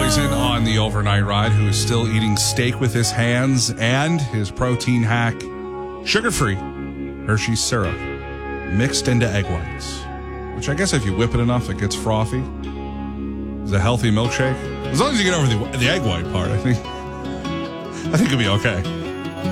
Poison on the overnight ride, who is still eating steak with his hands, and his protein hack, sugar-free Hershey's syrup mixed into egg whites, which I guess if you whip it enough, it gets frothy. It's a healthy milkshake. As long as you get over the egg white part, I think it'll be okay.